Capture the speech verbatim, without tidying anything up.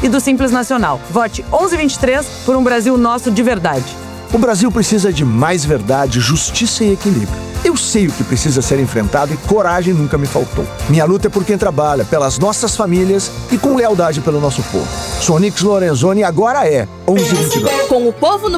e do Simples Nacional. Vote onze vinte e três por um Brasil nosso de verdade. O Brasil precisa de mais verdade, justiça e equilíbrio. Eu sei o que precisa ser enfrentado e coragem nunca me faltou. Minha luta é por quem trabalha, pelas nossas famílias e com lealdade pelo nosso povo. Sou Nix Lorenzoni e agora é onze vinte e dois. Com o povo no